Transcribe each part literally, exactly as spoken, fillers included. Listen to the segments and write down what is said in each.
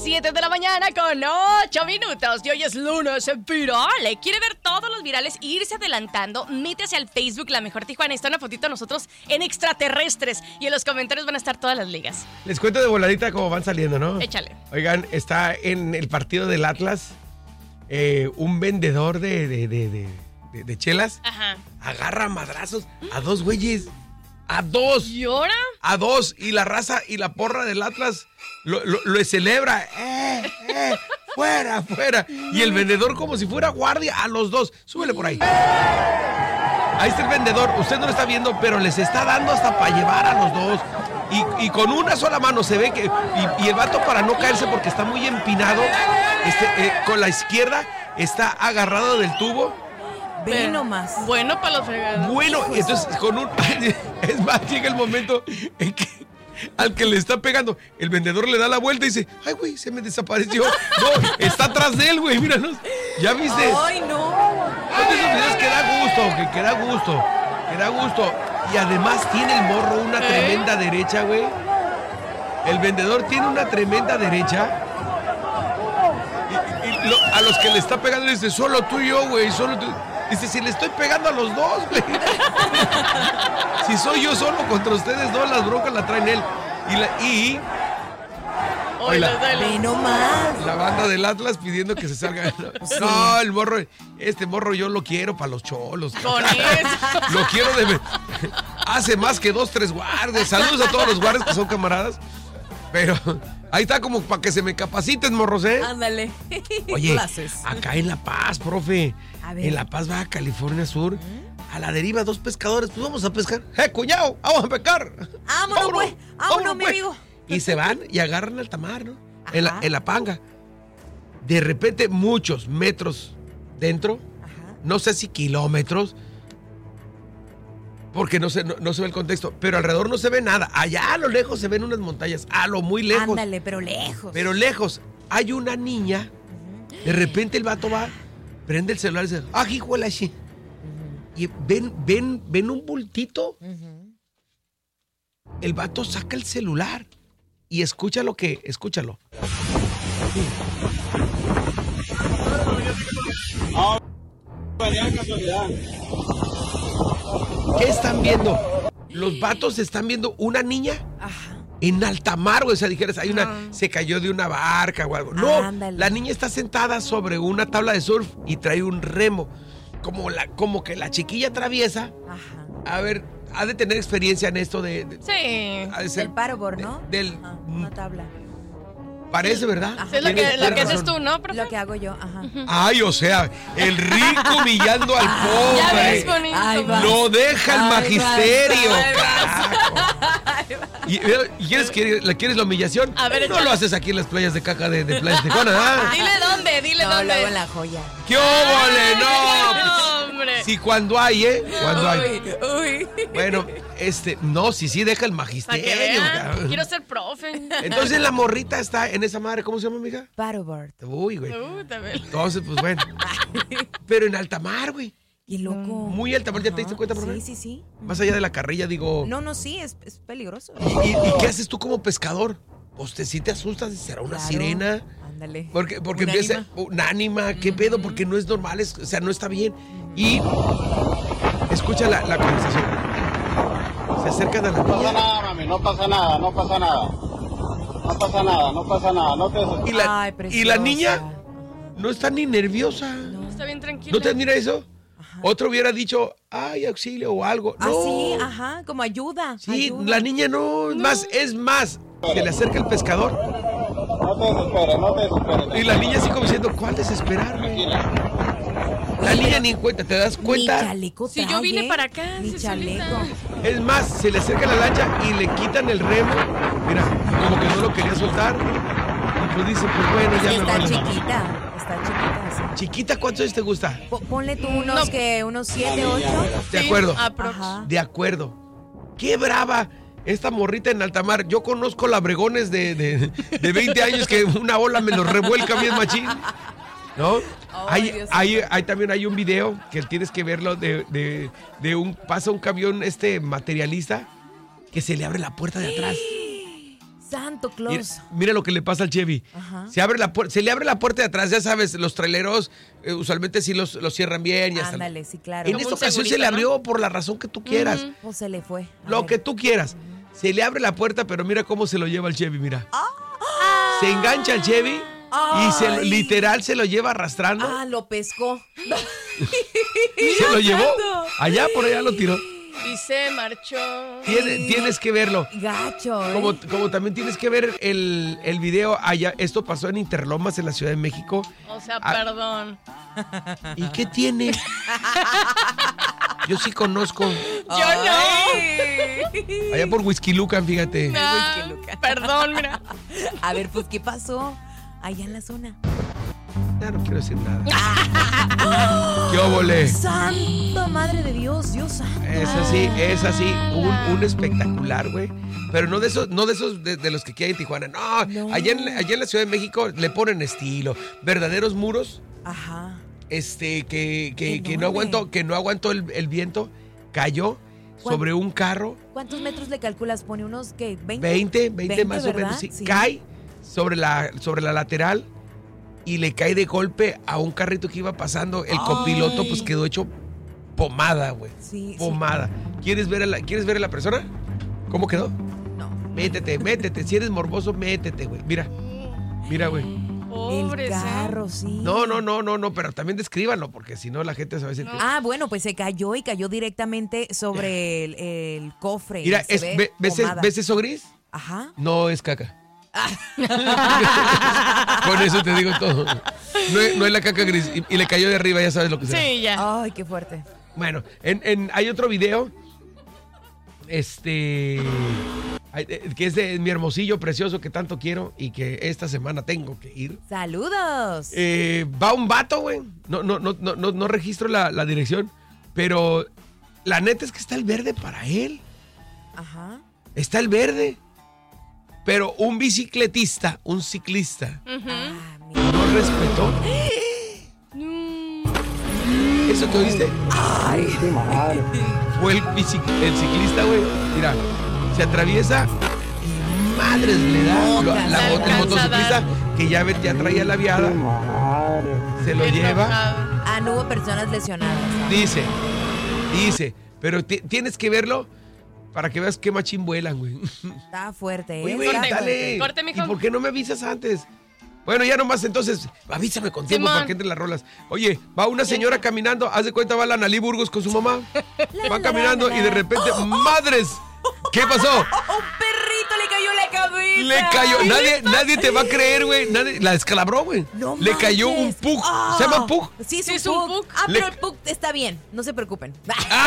siete de la mañana con ocho minutos. Y hoy es lunes viral. ¿Quiere ver todos los virales e irse adelantando? Métese al Facebook La Mejor Tijuana. Está una fotito de nosotros en extraterrestres. Y en los comentarios van a estar todas las ligas. Les cuento de voladita cómo van saliendo, ¿no? Échale. Oigan, está en el partido del Atlas eh, un vendedor de, de, de, de, de, de chelas. Ajá. Agarra madrazos a dos güeyes. A dos. ¿Y ahora? A dos. Y la raza y la porra del Atlas lo, lo, lo celebra. ¡Eh, eh! ¡Fuera, fuera! Y el vendedor como si fuera guardia a los dos. Súbele por ahí. Ahí está el vendedor. Usted no lo está viendo, pero les está dando hasta para llevar a los dos. Y, y con una sola mano se ve que... Y, y el vato para no caerse porque está muy empinado, este, eh, con la izquierda está agarrado del tubo. Ve nomás. Bueno para los fregados. Bueno, entonces con un... Es más, llega el momento en que al que le está pegando, el vendedor le da la vuelta y dice, ay, güey, se me desapareció. No, está atrás de él, güey, míranos. ¿Ya viste? Ay, no. Son de esos videos que da gusto, que, que da gusto, que da gusto. Y además tiene el morro una ¿Eh? tremenda derecha, güey. El vendedor tiene una tremenda derecha. Y, y lo, a los que le está pegando dice, solo tú y yo, güey, solo tú. Dice, si le estoy pegando a los dos, güey. Si soy yo solo contra ustedes dos, las broncas la traen él. Y la, y Hoy Oila. los duele. Ve nomás. la banda del Atlas pidiendo que se salga. Sí. No, el morro, este morro yo lo quiero para los cholos. Con eso. Lo quiero de... Hace más que dos, tres guardias. Saludos a todos los guardias que son camaradas. Pero ahí está como para que se me capaciten, morros, ¿eh? Ándale. Oye, Clases. acá en La Paz, profe. A ver. En La Paz, Baja California Sur. A la deriva, dos pescadores. Pues vamos a pescar. ¡Eh, cuñado! ¡Vamos a pescar! Vámonos, pues. Vámonos, mi pues. amigo. Y se van y agarran al tamar, ¿no? En la, Ajá. en la panga. De repente, muchos metros dentro, Ajá. no sé si kilómetros, porque no se, no, no se ve el contexto, pero alrededor no se ve nada. Allá a lo lejos se ven unas montañas, a lo muy lejos. Ándale, pero lejos. Pero lejos, hay una niña. De repente el vato va, prende el celular y dice, ¡ah, hijo de la chi! Y ven, ven, ven un bultito. Ujú. El vato saca el celular y escucha lo que, escúchalo. ¿Qué están viendo? Los vatos están viendo una niña Ajá. en alta mar, güey. O sea, dijeras, hay una, Ah. se cayó de una barca o algo. No, Ándale. la niña está sentada sobre una tabla de surf y trae un remo. Como, la, como que la chiquilla traviesa. Ajá. A ver, ha de tener experiencia en esto de... de- Sí. ha de ser- Del paddleboard, ¿no? de- del, Ajá, una tabla. parece, ¿verdad? Ajá. Sí, es lo Tienes que, toda lo que haces razón. tú, ¿no, profe? Lo que hago yo, ajá. Ay, o sea, el rico humillando al pobre. Ya ves, bonito. Ay, va. Lo deja el Ay, magisterio, vas, ay, carajo. ¿Y, y quieres, que- la quieres la humillación? A ver, no échale. lo haces aquí en las playas de caca de, de Playas de Tijuana, ¿ah? Dile dónde, dile No, dónde. luego en la joya. ¡Qué óvole! ¡No! No, hombre. Sí, cuando hay, ¿eh? Cuando hay. Uy, uy. Bueno, este, no, sí, sí, deja el Para que magisterio. vean. cabrón. Quiero ser profe. Entonces la morrita está en esa madre, ¿cómo se llama, amiga? Paddleboard. Uy, güey. Uh, también. Entonces, pues bueno. Pero en alta mar, güey. Qué loco. Muy alta mar, ¿ya te diste Ajá. cuenta, profe? Sí, sí, sí. Más allá de la carrilla, digo. No, no, sí, es, es peligroso. ¿Y, y, y qué haces tú como pescador? Pues te, sí te asustas, será una Claro. sirena. Ándale. Porque, porque Un empieza ánima. un ánima, ¿qué pedo? Porque no es normal, es- o sea, no está bien. Y escucha la, la conversación. Se acercan a la No pasa niña nada, mami, no pasa nada, no pasa nada. No pasa nada, no pasa nada, no te desesperes. y la, Ay, y preciosa. la niña no está ni nerviosa. Está bien tranquilo. ¿No te admira eso? Otro hubiera dicho, ay, auxilio o algo. Ah, No. sí, ajá, como ayuda. Sí, ayuda. la niña no, es más, es más. Se le acerca el pescador No te desesperes, no te desesperes. y la niña así como diciendo, ¿cuál desesperar, güey? La niña ni en cuenta, ¿te das Ni cuenta? chaleco Si yo trae, vine ¿eh? para acá, Ni sí, chaleco. solita. Es más, se le acerca la lancha y le quitan el remo. Mira, como que no lo quería soltar. Y pues dice, pues bueno, Es ya que me está vale. chiquita. Está chiquita, sí. Chiquita, ¿cuántos años te gusta? Po- Ponle tú unos No. que, unos siete, ocho. De Sí, acuerdo. aprox. Ajá. De acuerdo. ¡Qué brava! Esta morrita en alta mar. Yo conozco labregones de, de, de veinte años que una ola me los revuelca bien machín. ¿No? hay, Dios hay, hay también hay un video que tienes que verlo de, de, de un pasa un camión este materialista que se le abre la puerta de atrás. Santo Claus. Mira, mira lo que le pasa al Chevy. Ajá. Se abre la puer- se le abre la puerta de atrás, ya sabes, los traileros eh, usualmente sí los, los cierran bien y hasta. Ándale, sí, claro. En Como esta un ocasión se segurito, le ¿no? abrió por la razón que tú quieras. O se le fue. A Lo ver. que tú quieras. Se le abre la puerta, pero mira cómo se lo lleva el Chevy, mira. Se engancha el Chevy y se, Ay. literal se lo lleva arrastrando. Ah, lo pescó. se lo llevó. santo. Allá por allá lo tiró. Y se marchó. Tiene- tienes que verlo. Gacho, ¿eh? Como, como también tienes que ver el, el video allá. Esto pasó en Interlomas, en la Ciudad de México. O sea, Ah. perdón. ¿Y qué tiene? Yo sí conozco. Yo no. Allá por Whisky Lucan, fíjate. Ah, Whisky Lucan. perdón, mira. A ver, pues, ¿qué pasó? Allá en la zona. Ya no quiero decir nada. ¿Qué óvole? ¡Santo, madre de Dios! ¡Dios santo! Es así, es así. Un, un espectacular, güey. Pero no de esos, no de esos de, de los que aquí hay en Tijuana. No, No. Allá, en, allá en la Ciudad de México le ponen estilo. Verdaderos muros, Ajajá. este, que, que, que no Enorme. aguantó, que no aguantó el, el viento, cayó sobre un carro. ¿Cuántos metros le calculas? ¿Pone unos, qué? ¿veinte? veinte, veinte más o ¿verdad? menos. Sí. Cae sobre la, sobre la lateral y le cae de golpe a un carrito que iba pasando. El Ay. copiloto pues quedó hecho pomada, güey. Sí, sí. Pomada. ¿Quieres ver a la, ¿Quieres ver a la persona? ¿Cómo quedó? No. Métete, métete. Si eres morboso, métete, güey. Mira, mira, güey. Pobres, El ¿eh? carro, sí. No, no, no, no, no, pero también descríbanlo, porque si no la gente se va a decir que... Ah, bueno, pues se cayó y cayó directamente sobre el, el cofre. y Mira, se es- ve ve- ¿ves, es- pomada. ¿ves eso gris? Ajá. No es caca. Con eso te digo todo. No es, no es la caca gris. Y, y le cayó de arriba, ya sabes lo que sea. Sí, ya. Ay, qué fuerte. Bueno, en, en- hay otro video. Este. hay- eh, Que es de mi hermosillo precioso que tanto quiero y que esta semana tengo que ir. ¡Saludos! Eh, va un vato, güey. No, no, no, no, no, no registro la, la dirección. Pero la neta es que está el verde para él. Ajá. Está el verde. Pero un bicicletista, un ciclista, Ujú. Ah, mira. no respetó. ¿Eso que oíste? Fue el, bici- el ciclista, güey. Mira, se atraviesa y madres le da. Lo- Otra, la, se mo- el alcanza a motociclista dar. que ya, ve- ya traía la viada, se lo Bien lleva. enojado. Ah, no hubo personas lesionadas. Dice, dice, pero ti- tienes que verlo para que veas qué machín vuelan, güey. Está fuerte, ¿eh? Oye, güey, Está Corte, dale. fuerte. corte, mijo. ¿Y por qué no me avisas antes? Bueno, ya nomás entonces, avísame con tiempo Simón. para que entren las rolas. Oye, va una señora caminando, haz de cuenta, va la Analí Burgos con su mamá. Va caminando y de repente, ¡madres! ¿Qué pasó? ¡Un perrito le cayó en la cabeza! Le cayó, nadie, nadie te va a creer, güey. Nadie, la descalabró, güey. No Le cayó un manches. pug. Ah. ¿Se llama pug? Sí, es Sí, un es un pug. pug. Ah, Le- pero el pug está bien. No se preocupen.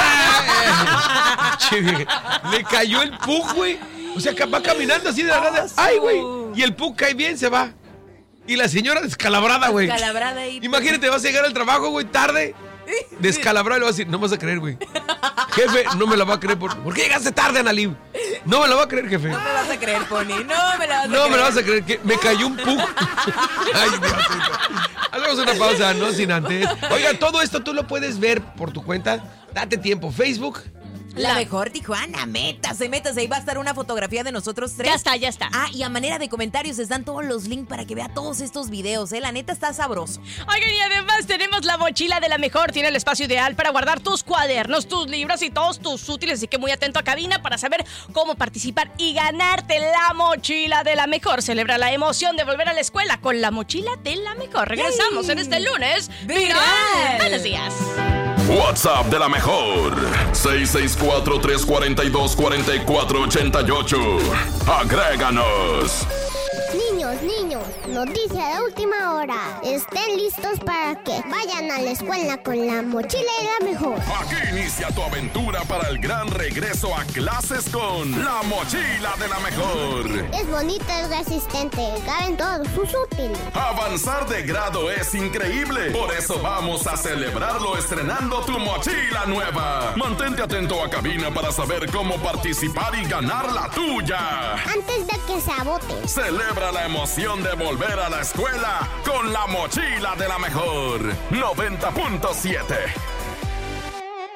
¡Ah! Che, vieja. Le cayó el pug, güey. O sea, que va caminando así de la nada. ¡Ay, güey! Y el pug cae bien, se va. Y la señora descalabrada, güey. Descalabrada ahí. Imagínate, vas a llegar al trabajo, güey, tarde. Descalabrado y le vas a decir, no me vas a creer, güey. Jefe, no me la va a creer. ¿Por, ¿por qué llegaste tarde, Analí? No me la va a creer, jefe. No me vas a creer, Pony. No me la vas a No creer. me la vas a creer, que me cayó un pug. Ay, Dios mío. Hacemos una pausa, no sin antes. Oiga, todo esto tú lo puedes ver por tu cuenta. Date tiempo. Facebook. La mejor Tijuana, métase, métase. Ahí va a estar una fotografía de nosotros tres. Ya está, ya está. Ah, y a manera de comentarios están todos los links para que vea todos estos videos, ¿eh? La neta está sabroso. Oigan, y además tenemos la mochila de la mejor. Tiene el espacio ideal para guardar tus cuadernos, tus libros y todos tus útiles. Así que muy atento a cabina para saber cómo participar y ganarte la mochila de la mejor. Celebra la emoción de volver a la escuela con la mochila de la mejor. Regresamos en este lunes. Viral. Buenos días. WhatsApp de la mejor seis seis cuatro, tres cuatro dos, cuatro cuatro ocho ocho. Agréganos. Niños, niños, noticia de última hora. Estén listos para que vayan a la escuela con la mochila y la mejor. Aquí inicia tu aventura para el gran regreso a clases con la mochila de la mejor. Es bonita, es resistente, caben todos sus útiles. Avanzar de grado es increíble. Por eso vamos a celebrarlo estrenando tu mochila nueva. Mantente atento a cabina para saber cómo participar y ganar la tuya. Antes de que se agote. Celebra la emoción de volver a la escuela con la mochila de la mejor. noventa punto siete.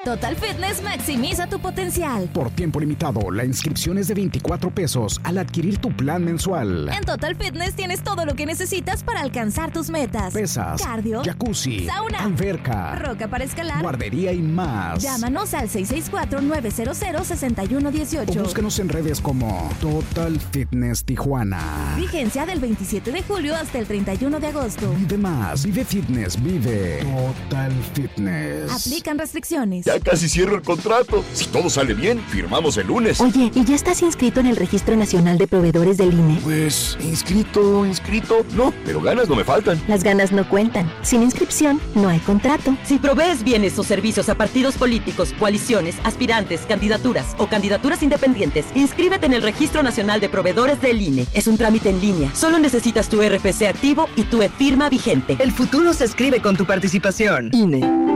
Total Fitness maximiza tu potencial. Por tiempo limitado, la inscripción es de veinticuatro pesos al adquirir tu plan mensual. En Total Fitness tienes todo lo que necesitas para alcanzar tus metas. Pesas, cardio, jacuzzi, sauna, alberca, roca para escalar, guardería y más. Llámanos al seis seis cuatro, nueve cero cero, seis uno uno ocho. O búscanos en redes como Total Fitness Tijuana. Vigencia del veintisiete de julio hasta el treinta y uno de agosto. Vive más, vive fitness, vive Total Fitness. Aplican restricciones. Ya casi cierro el contrato. Si todo sale bien, firmamos el lunes. Oye, ¿y ya estás inscrito en el Registro Nacional de Proveedores del I N E? Pues, inscrito, inscrito, no, pero ganas no me faltan. Las ganas no cuentan. Sin inscripción, no hay contrato. Si provees bienes o servicios a partidos políticos, coaliciones, aspirantes, candidaturas o candidaturas independientes, inscríbete en el Registro Nacional de Proveedores del I N E. Es un trámite en línea. Solo necesitas tu R F C activo y tu e-firma vigente. El futuro se escribe con tu participación. I N E.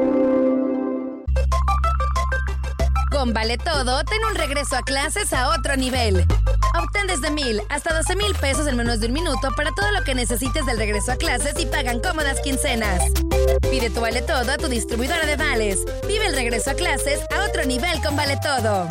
Con Vale Todo, ten un regreso a clases a otro nivel. Obtén desde mil hasta doce mil pesos en menos de un minuto para todo lo que necesites del regreso a clases y pagan cómodas quincenas. Pide tu Vale Todo a tu distribuidora de vales. Vive el regreso a clases a otro nivel con Vale Todo.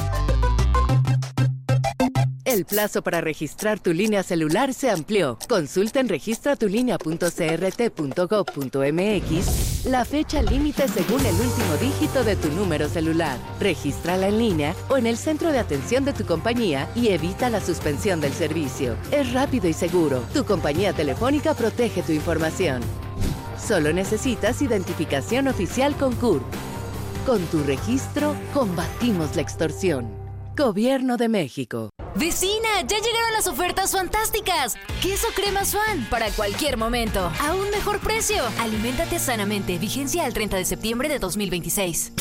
El plazo para registrar tu línea celular se amplió. Consulta en registra tu línea punto c r t punto gov punto m x la fecha límite según el último dígito de tu número celular. Regístrala en línea o en el centro de atención de tu compañía y evita la suspensión del servicio. Es rápido y seguro. Tu compañía telefónica protege tu información. Solo necesitas identificación oficial con C U R. Con tu registro, combatimos la extorsión. Gobierno de México. Vecina, ya llegaron las ofertas fantásticas. Queso crema Swan para cualquier momento. A un mejor precio. Aliméntate sanamente. Vigencia al treinta de septiembre de dos mil veintiséis.